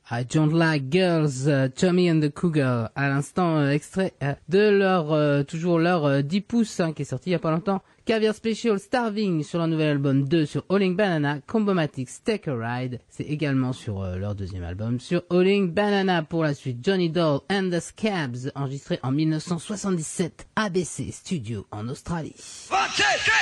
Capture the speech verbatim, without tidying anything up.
I Don't Like Girls, uh, Tommy and the Cougar, à l'instant euh, extrait euh, de leur, euh, toujours leur euh, dix pouces, hein, qui est sorti il y a pas longtemps. Caviar Special, Starving sur leur nouvel album deux sur Howling Banana, Combomatics, Take a Ride, c'est également sur euh, leur deuxième album, sur Howling Banana. Pour la suite, Johnny Doll and the Scabs, enregistré en mille neuf cent soixante-dix-sept, A B C Studio en Australie.